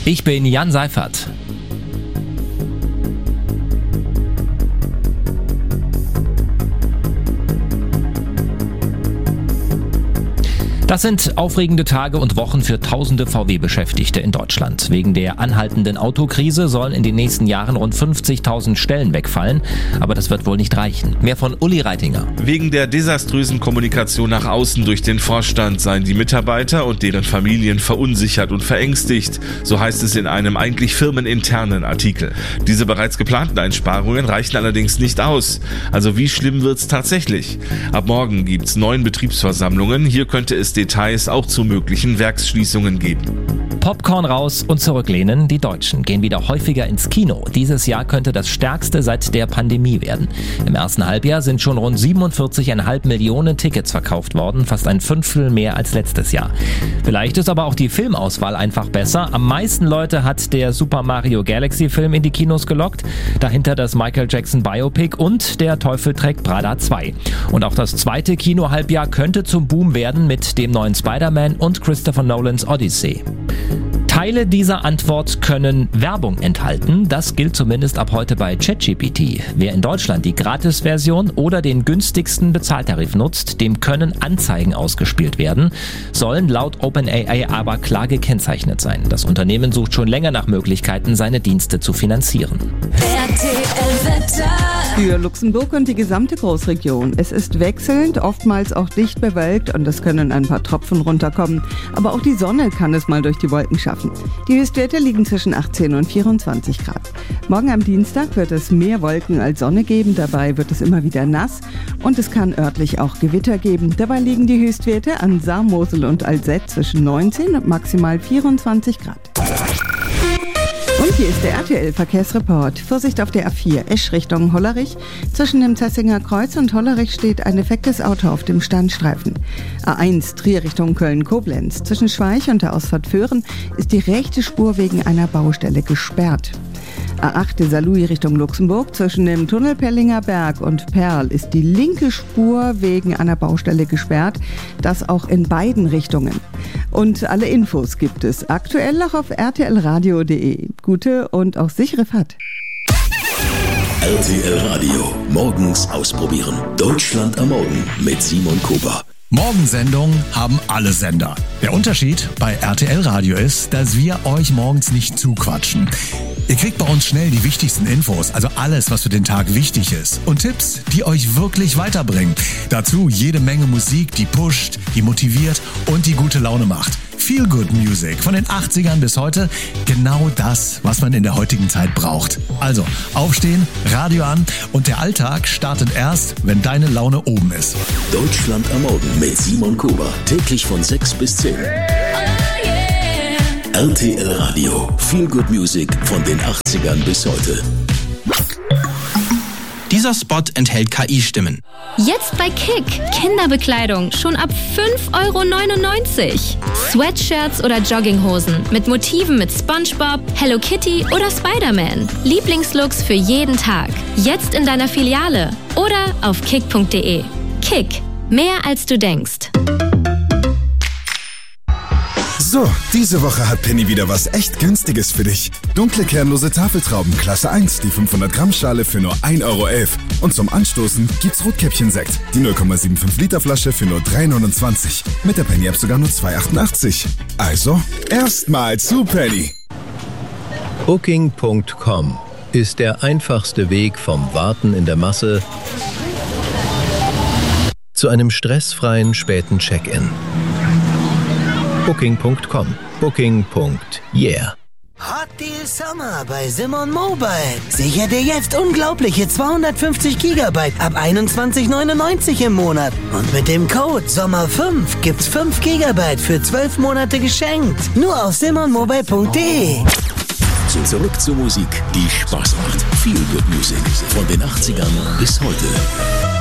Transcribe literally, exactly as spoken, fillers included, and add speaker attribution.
Speaker 1: Ich bin Jan Seifert. Das sind aufregende Tage und Wochen für tausende V W-Beschäftigte in Deutschland. Wegen der anhaltenden Autokrise sollen in den nächsten Jahren rund fünfzigtausend Stellen wegfallen. Aber das wird wohl nicht reichen. Mehr von Uli Reitinger.
Speaker 2: Wegen der desaströsen Kommunikation nach außen durch den Vorstand seien die Mitarbeiter und deren Familien verunsichert und verängstigt. So heißt es in einem eigentlich firmeninternen Artikel. Diese bereits geplanten Einsparungen reichen allerdings nicht aus. Also wie schlimm wird's tatsächlich? Ab morgen gibt's neun Betriebsversammlungen. Hier könnte es Details auch zu möglichen Werksschließungen geben.
Speaker 1: Popcorn raus und zurücklehnen. Die Deutschen gehen wieder häufiger ins Kino. Dieses Jahr könnte das stärkste seit der Pandemie werden. Im ersten Halbjahr sind schon rund siebenundvierzig Komma fünf Millionen Tickets verkauft worden, fast ein Fünftel mehr als letztes Jahr. Vielleicht ist aber auch die Filmauswahl einfach besser. Am meisten Leute hat der Super Mario Galaxy Film in die Kinos gelockt. Dahinter das Michael Jackson Biopic und Der Teufel trägt Prada zwei. Und auch das zweite Kinohalbjahr könnte zum Boom werden mit dem neuen Spider-Man und Christopher Nolans Odyssey. Teile dieser Antwort können Werbung enthalten. Das gilt zumindest ab heute bei ChatGPT. Wer in Deutschland die Gratis-Version oder den günstigsten Bezahltarif nutzt, dem können Anzeigen ausgespielt werden, sollen laut OpenAI aber klar gekennzeichnet sein. Das Unternehmen sucht schon länger nach Möglichkeiten, seine Dienste zu finanzieren.
Speaker 3: Für Luxemburg und die gesamte Großregion. Es ist wechselnd, oftmals auch dicht bewölkt und es können ein paar Tropfen runterkommen. Aber auch die Sonne kann es mal durch die Wolken schaffen. Die Höchstwerte liegen zwischen achtzehn und vierundzwanzig Grad. Morgen am Dienstag wird es mehr Wolken als Sonne geben. Dabei wird es immer wieder nass und es kann örtlich auch Gewitter geben. Dabei liegen die Höchstwerte an Saar, Mosel und Alzette zwischen neunzehn und maximal vierundzwanzig Grad. Und hier ist der R T L-Verkehrsreport. Vorsicht auf der A vier, Esch Richtung Hollerich. Zwischen dem Zessinger Kreuz und Hollerich steht ein defektes Auto auf dem Standstreifen. A eins, Trier Richtung Köln-Koblenz. Zwischen Schweich und der Ausfahrt Föhren ist die rechte Spur wegen einer Baustelle gesperrt. A acht, Saarlouis Richtung Luxemburg. Zwischen dem Tunnel Pellinger Berg und Perl ist die linke Spur wegen einer Baustelle gesperrt. Das auch in beiden Richtungen. Und alle Infos gibt es aktuell auch auf r t l radio punkt d e. Gute und auch sichere Fahrt.
Speaker 4: R T L Radio. Morgens ausprobieren. Deutschland am Morgen mit Simon Kober.
Speaker 5: Morgensendungen haben alle Sender. Der Unterschied bei R T L Radio ist, dass wir euch morgens nicht zuquatschen. Ihr kriegt bei uns schnell die wichtigsten Infos, also alles, was für den Tag wichtig ist. Und Tipps, die euch wirklich weiterbringen. Dazu jede Menge Musik, die pusht, die motiviert und die gute Laune macht. Feel Good Music von den achtzigern bis heute. Genau das, was man in der heutigen Zeit braucht. Also aufstehen, Radio an und der Alltag startet erst, wenn deine Laune oben ist.
Speaker 4: Deutschland am Morgen mit Simon Kober. Täglich von sechs bis zehn. R T L Radio. Feel Good Music von den achtzigern bis heute.
Speaker 6: Dieser Spot enthält K I-Stimmen.
Speaker 7: Jetzt bei Kick. Kinderbekleidung schon ab fünf Euro neunundneunzig. Sweatshirts oder Jogginghosen mit Motiven mit SpongeBob, Hello Kitty oder Spider-Man. Lieblingslooks für jeden Tag. Jetzt in deiner Filiale oder auf kick punkt d e. Kick. Mehr als du denkst.
Speaker 8: So, diese Woche hat Penny wieder was echt Günstiges für dich. Dunkle kernlose Tafeltrauben Klasse eins, die fünfhundert Gramm Schale für nur ein Euro elf. Und zum Anstoßen gibt's Rotkäppchen-Sekt, die null Komma fünfundsiebzig Liter Flasche für nur drei neunundzwanzig. Mit der Penny-App sogar nur zwei achtundachtzig. Also, erstmal zu Penny.
Speaker 9: Booking Punkt com ist der einfachste Weg vom Warten in der Masse zu einem stressfreien späten Check-in. Booking Punkt com. Booking. Yeah.
Speaker 10: Hot Deal Summer bei Simon Mobile. Sicher dir jetzt unglaubliche zweihundertfünfzig Gigabyte ab einundzwanzig neunundneunzig im Monat. Und mit dem Code Sommer fünf gibt's fünf Gigabyte für zwölf Monate geschenkt. Nur auf simon mobile punkt d e.
Speaker 4: Zurück zur Musik, die Spaß macht. Feel Good Music von den achtzigern bis heute.